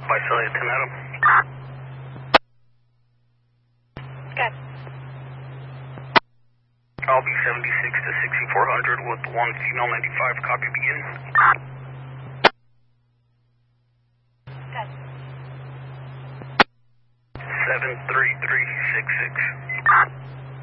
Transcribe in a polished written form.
Visalia 10 Adam. Good. I'll be 76 to 6400 with 1 female 95. Copy, begin. Good. 73366.